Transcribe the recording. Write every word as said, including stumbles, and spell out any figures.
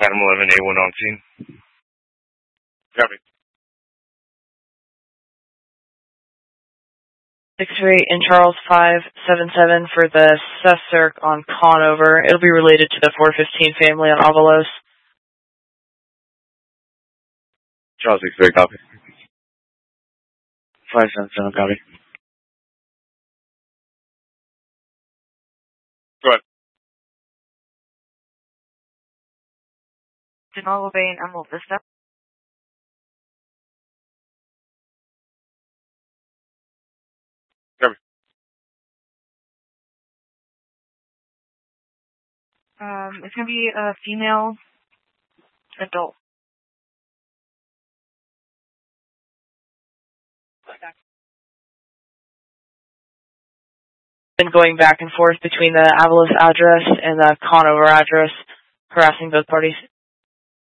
Adam eleven, A one on scene. Copy. six two eight in Charles five seven seven for the Cessirk on Conover. It'll be related to the four fifteen family on Avalos. Charles six two eight, copy. five seven seven, copy. Go ahead. Denali Bay and Emerald Vista. Copy. Um, it's going to be a female adult. Been going back and forth between the Avalos address and the Conover address, harassing both parties.